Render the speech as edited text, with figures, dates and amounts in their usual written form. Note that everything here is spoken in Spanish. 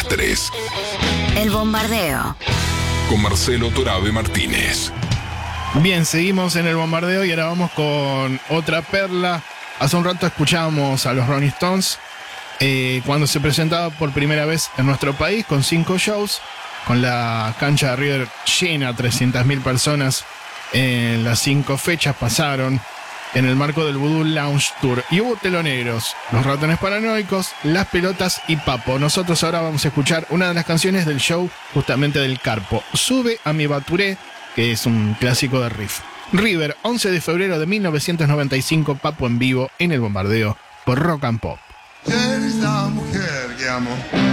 3. El Bombardeo. Con Marcelo Torabe Martínez. Bien, seguimos en el bombardeo y ahora vamos con otra perla. Hace un rato escuchábamos a los Rolling Stones cuando se presentaba por primera vez en nuestro país con 5 shows, con la cancha de River llena, 300.000 personas en las 5 fechas pasaron en el marco del Voodoo Lounge Tour. Y hubo teloneros, Los Ratones Paranoicos, Las Pelotas y Papo. Nosotros ahora vamos a escuchar una de las canciones del show justamente del Carpo, Sube a mi Baturé, que es un clásico de riff. River, 11 de febrero de 1995, Papo en vivo en el bombardeo por Rock and Pop. Eres la mujer que amo.